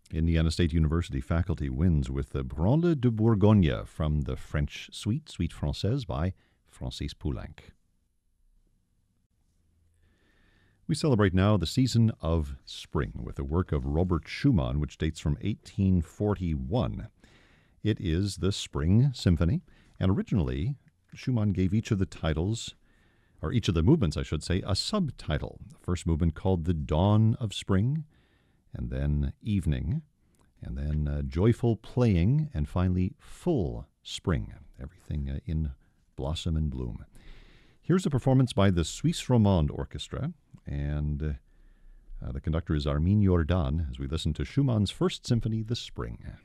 Indiana State University faculty wins with the Branle de Bourgogne from the French Suite Française by Francis Poulenc. We celebrate now the season of spring with a work of Robert Schumann, which dates from 1841. It is the Spring Symphony, and originally Schumann gave each of the titles, or each of the movements, I should say, a subtitle. The first movement called The Dawn of Spring, and then Evening, and then Joyful Playing, and finally Full Spring, everything in blossom and bloom. Here's a performance by the Suisse Romande Orchestra, and the conductor is Armin Jordan, as we listen to Schumann's First Symphony, The Spring.